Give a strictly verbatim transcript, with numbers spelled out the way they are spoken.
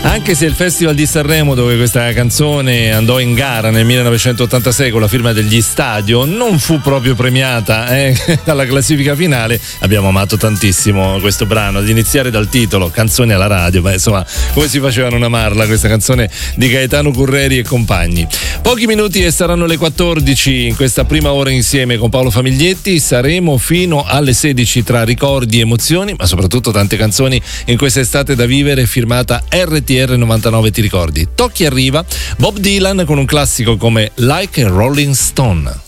Anche se il Festival di Sanremo, dove questa canzone andò in gara nel millenovecentottantasei con la firma degli Stadio, non fu proprio premiata eh, alla classifica finale, abbiamo amato tantissimo questo brano, ad iniziare dal titolo Canzone alla radio. Beh, insomma, come si faceva a non amarla questa canzone di Gaetano Curreri e compagni. Pochi minuti e saranno le quattordici in questa prima ora insieme con Paolo Famiglietti. Saremo fino alle sedici tra ricordi, emozioni, ma soprattutto tante canzoni in questa estate da vivere, firmata R T R novantanove. Ti ricordi? Tocchi arriva Bob Dylan con un classico come Like a Rolling Stone.